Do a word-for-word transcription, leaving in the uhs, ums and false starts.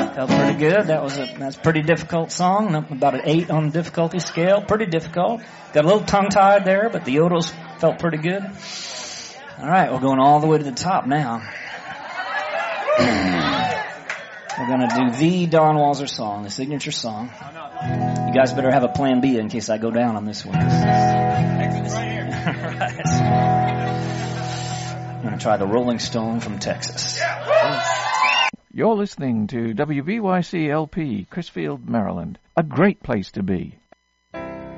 Felt pretty good. That was a that's a pretty difficult song. About an eight on the difficulty scale. Pretty difficult. Got a little tongue-tied there, but the yodels felt pretty good. All right, we're going all the way to the top now. We're going to do the Don Walser song, the signature song. You guys better have a plan B in case I go down on this one. Right here. Right. I'm going to try the Rolling Stone from Texas. You're listening to W B Y C L P, Crisfield, Maryland. A great place to be.